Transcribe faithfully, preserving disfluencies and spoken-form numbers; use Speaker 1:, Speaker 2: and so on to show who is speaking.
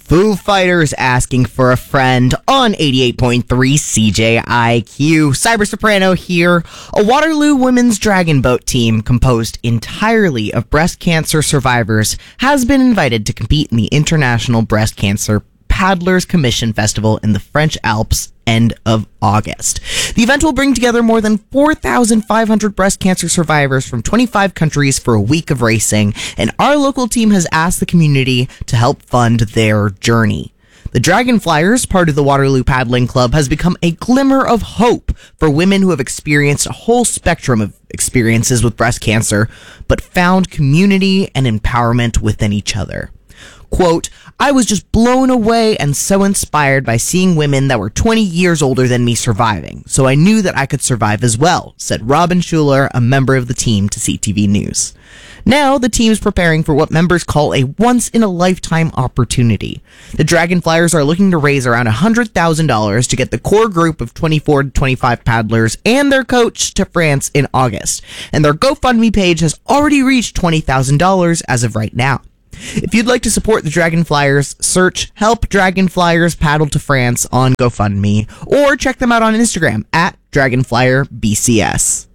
Speaker 1: Foo Fighters asking for a friend on eighty-eight point three C J I Q. Cyber Soprano here. A Waterloo women's dragon boat team composed entirely of breast cancer survivors has been invited to compete in the International Breast Cancer Paddlers Commission Festival in the French Alps end of August. The event will bring together more than four thousand five hundred breast cancer survivors from twenty-five countries for a week of racing, and our local team has asked the community to help fund their journey. The Dragonflyers, part of the Waterloo Paddling Club, has become a glimmer of hope for women who have experienced a whole spectrum of experiences with breast cancer, but found community and empowerment within each other. Quote, I was just blown away and so inspired by seeing women that were twenty years older than me surviving, so I knew that I could survive as well, said Robin Schuler, a member of the team, to C T V News. Now, the team's preparing for what members call a once-in-a-lifetime opportunity. The Dragonflyers are looking to raise around one hundred thousand dollars to get the core group of twenty-four to twenty-five paddlers and their coach to France in August, and their GoFundMe page has already reached twenty thousand dollars as of right now. If you'd like to support the Dragonflyers, search Help Dragonflyers Paddle to France on GoFundMe, or check them out on Instagram at DragonflyerBCS.